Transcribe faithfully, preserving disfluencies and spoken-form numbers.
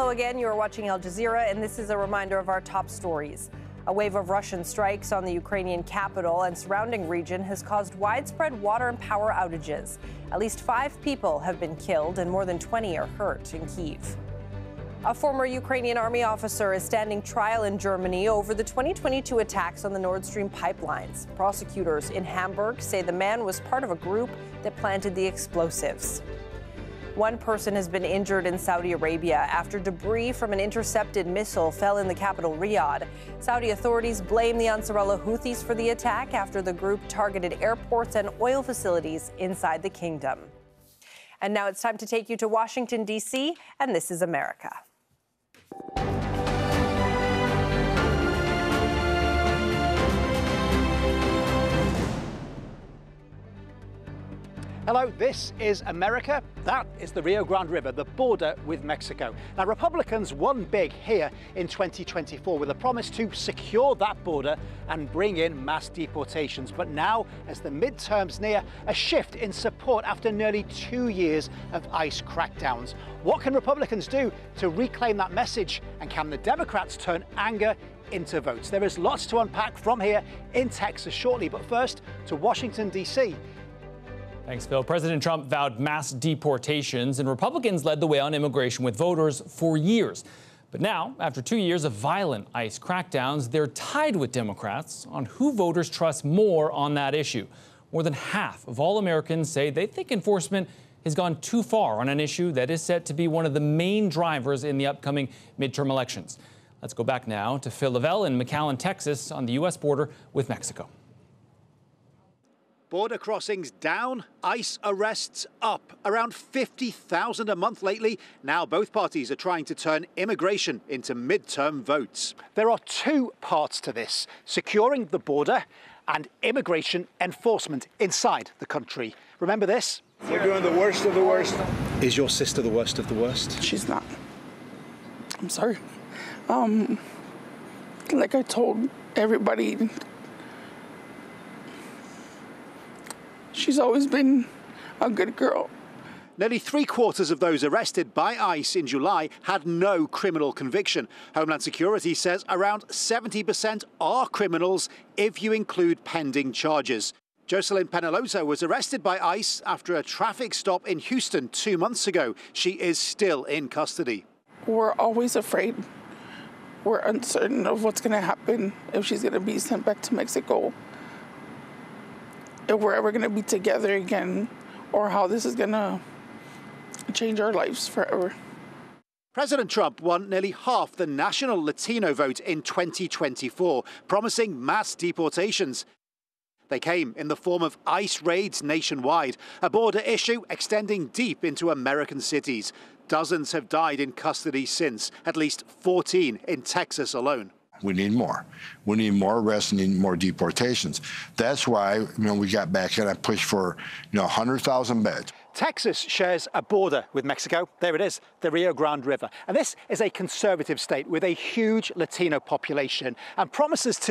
Hello again, you are watching Al Jazeera, and this is a reminder of our top stories. A wave of Russian strikes on the Ukrainian capital and surrounding region has caused widespread water and power outages. At least five people have been killed and more than twenty are hurt in Kyiv. A former Ukrainian army officer is standing trial in Germany over the twenty twenty-two attacks on the Nord Stream pipelines. Prosecutors in Hamburg say the man was part of a group that planted the explosives. One person has been injured in Saudi Arabia after debris from an intercepted missile fell in the capital, Riyadh. Saudi authorities blame the Ansarullah Houthis for the attack after the group targeted airports and oil facilities inside the kingdom. And now it's time to take you to Washington, D C, and this is America. Hello, this is America. That is the Rio Grande River, the border with Mexico. Now, Republicans won big here in twenty twenty-four with a promise to secure that border and bring in mass deportations. But now, as the midterms near, a shift in support after nearly two years of ICE crackdowns. What can Republicans do to reclaim that message? And can the Democrats turn anger into votes? There is lots to unpack from here in Texas shortly. But first, to Washington, D C. Thanks, Phil. President Trump vowed mass deportations, and Republicans led the way on immigration with voters for years. But now, after two years of violent ICE crackdowns, they're tied with Democrats on who voters trust more on that issue. More than half of all Americans say they think enforcement has gone too far on an issue that is set to be one of the main drivers in the upcoming midterm elections. Let's go back now to Phil Lavelle in McAllen, Texas, on the U S border with Mexico. Border crossings down, ICE arrests up. Around fifty thousand a month lately. Now both parties are trying to turn immigration into midterm votes. There are two parts to this: securing the border and immigration enforcement inside the country. Remember this? We're doing the worst of the worst. Is your sister the worst of the worst? She's not. I'm sorry. Um, like I told everybody, she's always been a good girl. Nearly three quarters of those arrested by ICE in July had no criminal conviction. Homeland Security says around seventy percent are criminals if you include pending charges. Jocelyn Penaloza was arrested by ICE after a traffic stop in Houston two months ago. She is still in custody. We're always afraid. We're uncertain of what's going to happen, if she's going to be sent back to Mexico, if we're ever going to be together again, or how this is going to change our lives forever. President Trump won nearly half the national Latino vote in twenty twenty-four, promising mass deportations. They came in the form of ICE raids nationwide, a border issue extending deep into American cities. Dozens have died in custody since, at least fourteen in Texas alone. We need more. We need more arrests and need more deportations. That's why, you know, we got back and I pushed for, you know, one hundred thousand beds. Texas shares a border with Mexico. There it is, the Rio Grande River. And this is a conservative state with a huge Latino population and promises to